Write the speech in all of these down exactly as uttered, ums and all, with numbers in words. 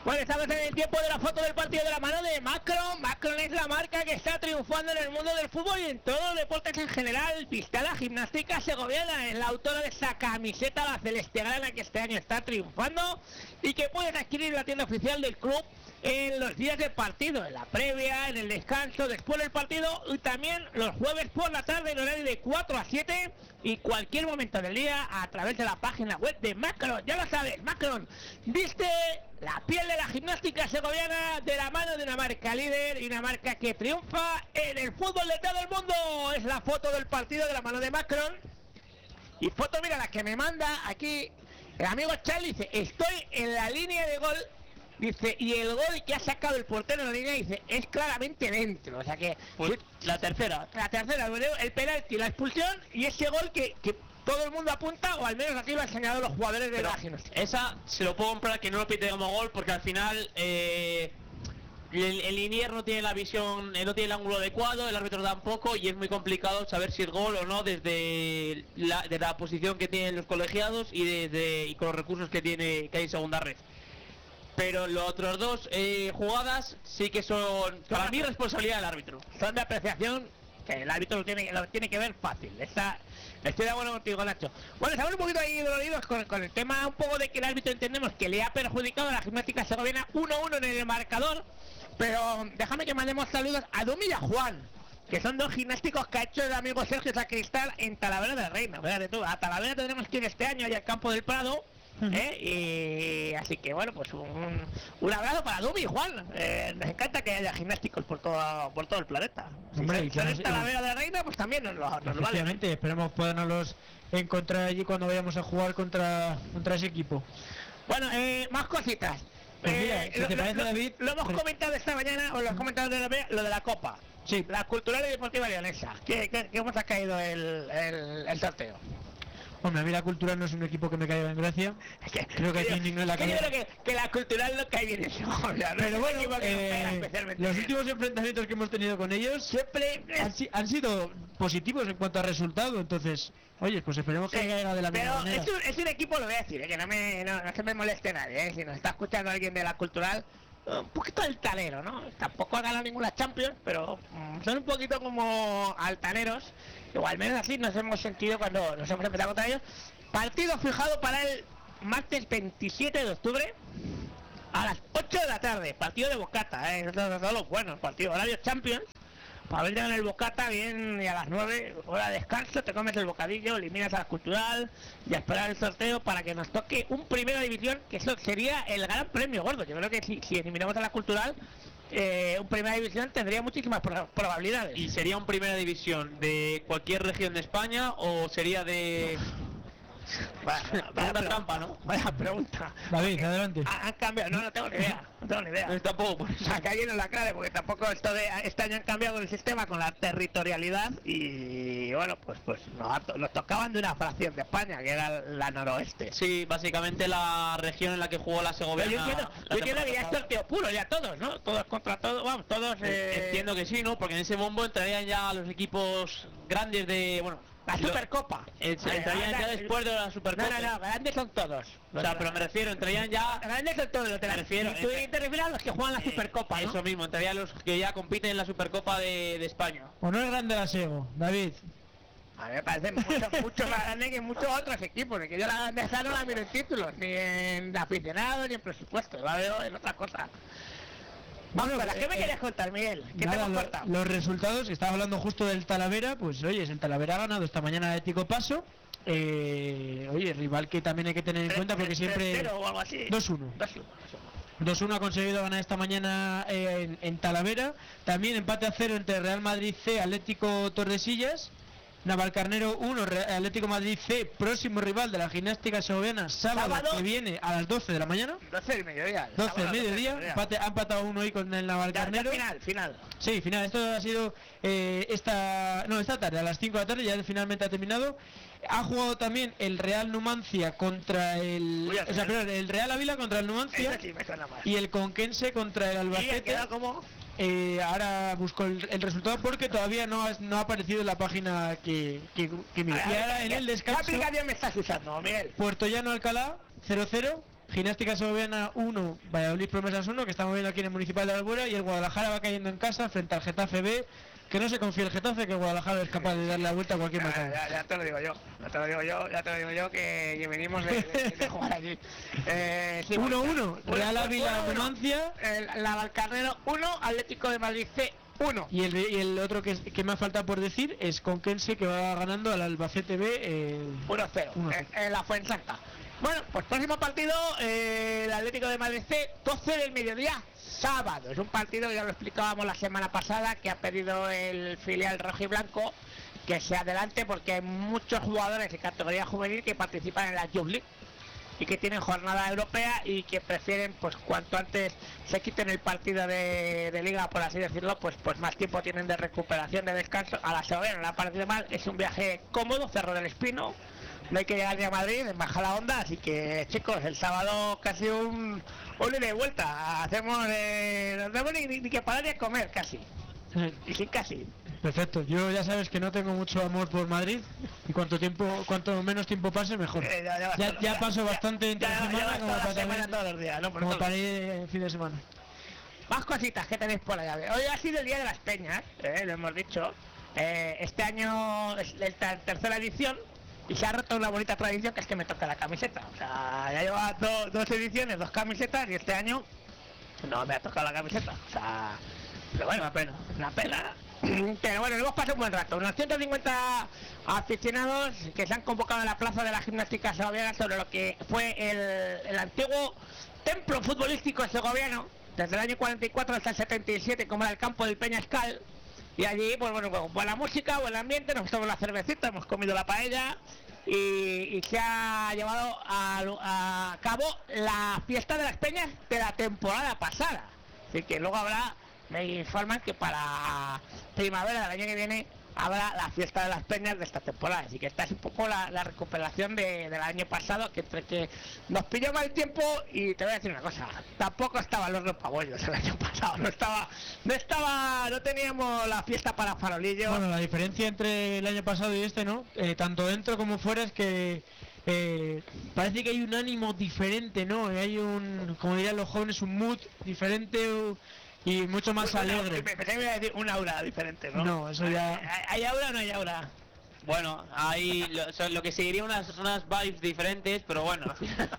Bueno, estamos en el tiempo de la foto del partido de la mano de Macron. Macron es la marca que está triunfando en el mundo del fútbol y en todos los deportes en general. Vista la gimnástica segoviana, es la autora de esa camiseta, la celeste grana, que este año está triunfando y que puedes adquirir en la tienda oficial del club en los días de partido, en la previa, en el descanso, después del partido y también los jueves por la tarde en horario de cuatro a siete y cualquier momento del día a través de la página web de Macron. Ya lo sabes, Macron viste la piel de la gimnástica segoviana de la mano de una marca líder y una marca que triunfa en el fútbol de todo el mundo. Es la foto del partido de la mano de Macron y foto, mira, la que me manda aquí el amigo Charlie, dice, estoy en la línea de gol. Dice, y el gol que ha sacado el portero en la línea, dice, es claramente dentro. O sea que pues la tercera La tercera, el penalti, la expulsión y ese gol que, que todo el mundo apunta, o al menos así lo han señalado los jugadores de la gimnástica. Esa se lo puedo comprar que no lo pite como gol, porque al final eh, el, el linier no tiene la visión, no tiene el ángulo adecuado, el árbitro tampoco, y es muy complicado saber si es gol o no desde la, de la posición que tienen los colegiados y, desde, y con los recursos que tiene que hay en segunda red. Pero los otros dos eh, jugadas sí que son, para mí, responsabilidad del árbitro. Son de apreciación que el árbitro lo tiene, lo tiene que ver fácil. Está, estoy de acuerdo contigo, Nacho. Bueno, estamos un poquito ahí doloridos con, con el tema un poco de que el árbitro entendemos que le ha perjudicado a la gimnástica segoviana uno uno en el marcador. Pero déjame que mandemos saludos a Dumi y a Juan, que son dos gimnásticos que ha hecho el amigo Sergio Sacristán en Talavera de la Reina. Fíjate tú, a Talavera tendremos que ir este año allá al campo del Prado. ¿Eh? Y así que bueno, pues un, un abrazo para Dumi y Juan. Eh, nos encanta que haya gimnásticos por todo por todo el planeta. Hombre, si y claro, esta la Vega de la Reina, pues también nos lo nos vale. Esperemos podernos encontrar allí cuando vayamos a jugar contra contra ese equipo. Bueno, eh, más cositas. Pues mira, eh, si lo, te parece, lo, David, lo hemos comentado esta mañana, o lo hemos comentado de la, lo de la Copa. Sí. La Cultural y Deportiva Leonesa. ¿Qué, qué, ¿Cómo te ha caído el, el, el sorteo? Hombre, a mí la Cultural no es un equipo que me caiga en gracia. Es que, creo que aquí no es la que yo creo que, que la Cultural no cae bien eso. O sea, no pero bueno, eh, los bien. últimos enfrentamientos que hemos tenido con ellos siempre han, han sido positivos en cuanto a resultado. Entonces, oye, pues esperemos que sí, caiga de la misma pero manera. Es un, es un equipo, lo voy a decir, eh, que no, me, no, no se me moleste nadie. Eh, si nos está escuchando alguien de la Cultural, un poquito altanero, ¿no? Tampoco ha ganado ninguna Champions, pero mm, son un poquito como altaneros. O al menos así nos hemos sentido cuando nos hemos empezado contra ellos. Partido fijado para el martes veintisiete de octubre a las ocho de la tarde. Partido de Bocata, ¿eh? Todos, todos los buenos partidos. Horario Champions. Para ver en el Bocata bien, y a las nueve, hora de descanso, te comes el bocadillo, eliminas a la Cultural y a esperar el sorteo para que nos toque un Primera División, que eso sería el gran premio gordo. Yo creo que si, si eliminamos a la Cultural, eh, un Primera División tendría muchísimas pro probabilidades. ¿Y sería un Primera División de cualquier región de España o sería de...? Vaya, vaya trampa, ¿no? Vaya pregunta. David, adelante. Han cambiado, no, no tengo ni idea. No tengo ni idea. No, tampoco. Acá lleno la cara, porque tampoco esto de este año han cambiado el sistema con la territorialidad y bueno, pues pues nos, nos tocaban de una fracción de España, que era la noroeste. Sí, básicamente la región en la que jugó la Segoviana. Yo entiendo, yo entiendo que ya es sorteo puro, ya todos, ¿no? Todos contra todos, vamos, todos... Eh... Entiendo que sí, ¿no? Porque en ese bombo entrarían ya los equipos grandes de... bueno, la Supercopa. Entrarían ya después de la Supercopa. No, no, no, grandes son todos. O sea, pero me refiero, entrarían ya... Grandes son todos, lo te me refiero. Tú te refieres a los que juegan la Supercopa, ¿no? Eso mismo, entrarían los que ya compiten en la Supercopa de, de España. ¿O no es grande la Sego, David? A mí me parece mucho, mucho más grande que muchos otros equipos, que yo la grandeza no la miro en títulos, ni en aficionados, ni en presupuesto, la veo en otra cosa. Vamos, bueno, ¿qué me eh, querías contar, Miguel? ¿Qué nada, te hemos cortado? Los resultados, estaba hablando justo del Talavera, pues oye, el Talavera ha ganado esta mañana de Tico Paso. Eh, oye, rival que también hay que tener en cuenta porque siempre... dos uno. dos uno ha conseguido ganar esta mañana eh, en, en Talavera. También empate a cero entre Real Madrid C, Atlético Tordesillas. Navalcarnero uno, Atlético Madrid C, próximo rival de la gimnástica segoviana, sábado, sábado que viene a las doce de la mañana. doce del mediodía. doce del mediodía, empate, ha empatado uno hoy con el Navalcarnero. Final, final. Sí, final. Esto ha sido eh, esta no esta tarde, a las cinco de la tarde, ya finalmente ha terminado. Ha jugado también el Real Numancia contra el... Uy, o sea, perdón, el Real Ávila contra el Numancia sí y el Conquense contra el Albacete. ¿Cómo? Eh, ahora busco el, el resultado porque todavía no ha, no ha aparecido en la página que, que, que mira. Y ahora en el descanso... ¿Qué aplicación me estás usando, Miguel? Puerto Llano Alcalá cero cero, Gimnástica Segoviana uno, Valladolid Promesas uno, que estamos viendo aquí en el Municipal de Albuera, y el Guadalajara va cayendo en casa frente al Getafe B. Que no se confíe el Getafe, que Guadalajara es capaz de darle la vuelta a cualquier mercado. Ya, ya, ya te lo digo yo, ya te lo digo yo, ya te lo digo yo, que, que venimos de, de, de jugar allí. Eh, sí, uno uno, Real Ávila Numancia. La Valcarnero uno, Atlético de Madrid C uno. Y el, y el otro que, que me falta por decir es Conquense, que va ganando al Albacete B eh, uno cero en, en la Fuensanta. Bueno, pues próximo partido, eh, el Atlético de Madrid C, doce del mediodía, sábado. Es un partido que ya lo explicábamos la semana pasada, que ha pedido el filial rojiblanco que se adelante, porque hay muchos jugadores de categoría juvenil que participan en la Youth League y que tienen jornada europea y que prefieren, pues cuanto antes se quiten el partido de, de liga, por así decirlo, pues pues más tiempo tienen de recuperación, de descanso. A la Segoviana no le ha parecido mal, es un viaje cómodo, Cerro del Espino, no hay que llegar ni a Madrid, en baja la onda, así que chicos, el sábado casi un, un ida y vuelta, hacemos, eh, no tenemos ni, ni que parar ni a comer casi, y sí casi. Perfecto, yo ya sabes que no tengo mucho amor por Madrid y cuanto tiempo, cuanto menos tiempo pase mejor. Eh, ya, ya, ya, ya paso bastante entre ya, semana ya como para semana todos los días, ¿no? Como para ir en fin de semana. Más cositas que tenéis por allá. Hoy ha sido el día de las peñas, eh, lo hemos dicho. Eh, este año es la tercera edición y se ha roto una bonita tradición, que es que me toca la camiseta. O sea, ya lleva do, dos ediciones, dos camisetas, y este año no me ha tocado la camiseta. O sea, pero bueno, una pena, una pena. Pero bueno, hemos pasado un buen rato. Unos ciento cincuenta aficionados que se han convocado en la plaza de la Gimnástica Segoviana sobre lo que fue el, el antiguo templo futbolístico segoviano, desde el año cuarenta y cuatro hasta el setenta y siete, como era el campo del Peñascal. Y allí, pues bueno, pues, buena música, buen ambiente, nos tomamos la cervecita, hemos comido la paella y, y se ha llevado a, a cabo la fiesta de las peñas de la temporada pasada. Así que luego habrá, me informan que para primavera del año que viene habrá la fiesta de las peñas de esta temporada. Así que esta es un poco la, la recuperación de, del año pasado, que entre que nos pilló mal tiempo, y te voy a decir una cosa, tampoco estaban los pabollos el año pasado, no estaba, no estaba, no teníamos la fiesta para farolillos. Bueno, la diferencia entre el año pasado y este, ¿no? Eh, tanto dentro como fuera, es que eh, parece que hay un ánimo diferente, ¿no? Hay un, como dirían los jóvenes, un mood diferente, uh, y mucho más Bueno, alegre. Me pensé que iba a decir un aura diferente, ¿no? No, eso ya... ¿Hay, hay aura o no hay aura? Bueno, hay lo, o sea, lo que seguiría unas, unas vibes diferentes, pero bueno.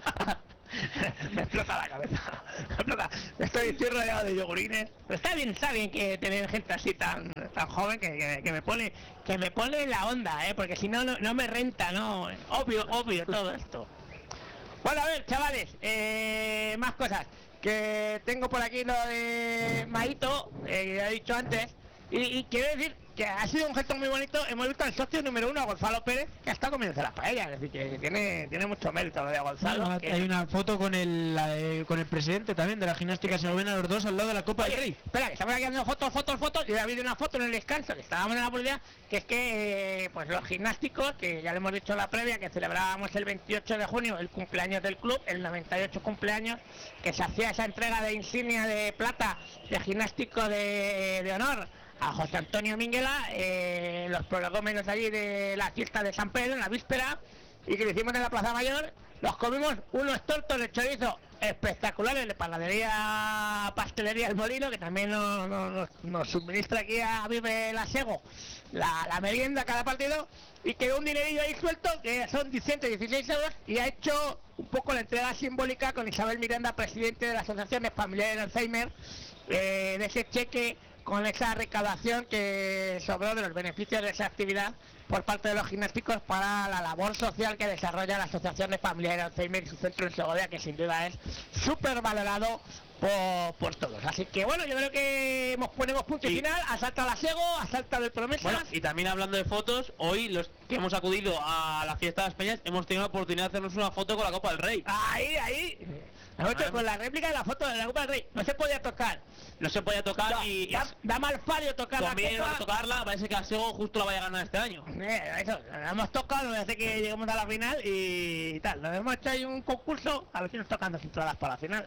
Me explota la cabeza, me explota. Estoy, estoy rodeado de yogurines. Pero está bien, está bien que tener gente así tan tan joven que, que, que me pone que me pone la onda, eh, porque si no, no no me renta, no. Obvio, obvio todo esto. Bueno, a ver, chavales, eh, más cosas. Que tengo por aquí lo de Maito, eh, que ya he dicho antes, y, y quiero decir que ha sido un gesto muy bonito. Hemos visto al socio número uno, a Gonzalo Pérez, que ha estado comiéndose las paellas, es decir, que tiene, tiene mucho mérito lo de Gonzalo. Bueno, que... Hay una foto con el la, eh, con el presidente también de la Gimnástica Segoviana, los dos al lado de la Copa Oye, del Rey. Espera, que estamos aquí haciendo fotos, fotos, fotos, y ha habido una foto en el descanso, que estábamos en la publicidad, que es que eh, pues los gimnásticos, que ya le hemos dicho en la previa, que celebrábamos el veintiocho de junio el cumpleaños del club, el noventa y ocho cumpleaños, que se hacía esa entrega de insignia de plata de gimnástico de, de honor a José Antonio Minguela, eh, los prolegómenos allí de la fiesta de San Pedro en la víspera, y que lo hicimos en la Plaza Mayor. Los comimos unos tortos de chorizo espectaculares de panadería, pastelería El Molino, que también nos, nos, nos suministra aquí a Vive la Sego la, la merienda cada partido, y quedó un dinerillo ahí suelto, que son ciento dieciséis euros, y ha hecho un poco la entrega simbólica con Isabel Miranda, presidente de la Asociación de Familiares de Alzheimer, eh, de ese cheque con esa recaudación que sobró de los beneficios de esa actividad por parte de los gimnásticos para la labor social que desarrolla la Asociación de Familiares de Alzheimer y su centro en Segovia, que sin duda es súper valorado por, por todos. Así que bueno, yo creo que hemos ponemos punto y final. Ha saltado la Sego, ha saltado el Promesas. Bueno, y también hablando de fotos, hoy los que hemos acudido a la fiesta de las peñas hemos tenido la oportunidad de hacernos una foto con la Copa del Rey. Ahí, ahí. Nosotros con la réplica de la foto de la Copa del Rey. No se podía tocar. No se podía tocar, no, y... Da, da mal fallo tocar la Copa. Tocarla, parece que a Sego justo la vaya a ganar este año. Eh, eso, la hemos tocado, no hace que lleguemos a la final y tal. Nos hemos hecho ahí un concurso, a ver si nos tocan dos entradas para la final.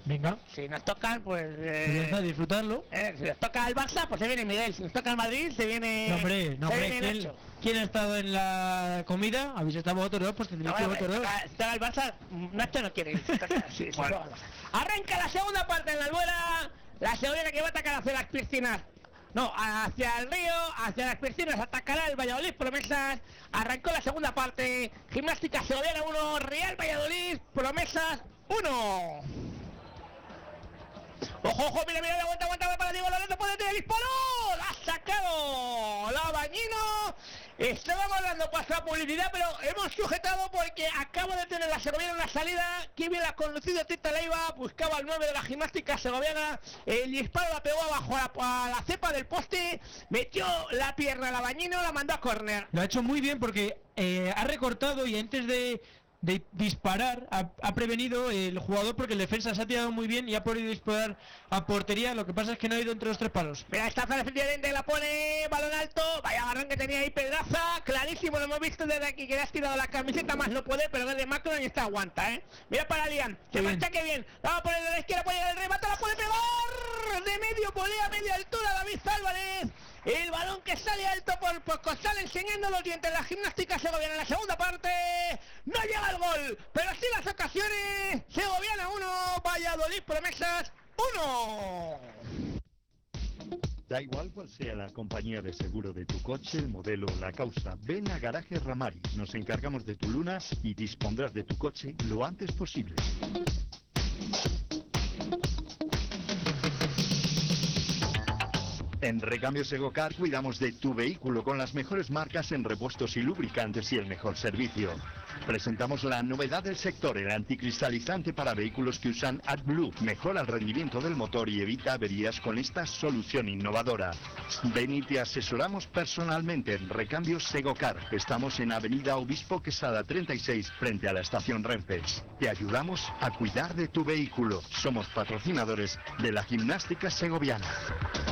Venga. Si nos tocan, pues... Eh, pues disfrutarlo. Eh, si nos toca el Barça, pues se viene Miguel. Si nos toca el Madrid, se viene... No, hombre, no, hombre. ¿Quién, ¿Quién ha estado en la comida? ¿Habéis estado vosotros dos? Pues tendréis no, que vosotros dos. Si toca el Barça, Nacho no quiere ir. Sí, bueno. Arranca la segunda parte en la Albuera. La segunda que va a atacar hacia las piscinas. No, hacia el río, hacia las piscinas, atacará el Valladolid Promesas. Arrancó la segunda parte. Gimnástica Segoviana uno, Real Valladolid Promesas uno. Ojo, ojo, mira, mira, aguanta, aguanta para Diego Loreto, puede tener disparo. ¡La ha sacado! ¡La Bañino! Estábamos dando paso a publicidad, pero hemos sujetado porque acaba de tener la segoviana en la salida. Qué bien la ha conducido Tita Leiva, buscaba al nueve de la gimnástica segoviana. El disparo la pegó abajo a la, a la cepa del poste, metió la pierna a la Bañino, la mandó a córner. Lo ha hecho muy bien porque eh, ha recortado y antes de... de disparar, ha, ha prevenido el jugador porque el defensa se ha tirado muy bien y ha podido disparar a portería. Lo que pasa es que no ha ido entre los tres palos. Mira, esta zona efectivamente la pone, balón alto, vaya agarrón que tenía ahí Pedraza, clarísimo, lo hemos visto desde aquí que le has tirado la camiseta, más no puede, pero desde Macron y está aguanta, eh. Mira para Lian, se marcha que bien, vamos a poner de la izquierda, puede llegar el remate, la puede pegar, de medio, volea a media altura David Álvarez. El balón que sale alto por poco, sale enseñando los dientes la gimnástica segoviana en la segunda parte. No llega el gol, pero sí las ocasiones. Segoviana uno, Valladolid Promesas uno. Da igual cual sea la compañía de seguro de tu coche, el modelo o la causa. Ven a Garaje Ramari. Nos encargamos de tu luna y dispondrás de tu coche lo antes posible. En Recambio Segocar cuidamos de tu vehículo con las mejores marcas en repuestos y lubricantes y el mejor servicio. Presentamos la novedad del sector, el anticristalizante para vehículos que usan AdBlue. Mejora el rendimiento del motor y evita averías con esta solución innovadora. Ven y te asesoramos personalmente en Recambio Segocar. Estamos en Avenida Obispo Quesada treinta y seis, frente a la estación Renfe. Te ayudamos a cuidar de tu vehículo. Somos patrocinadores de la Gimnástica Segoviana.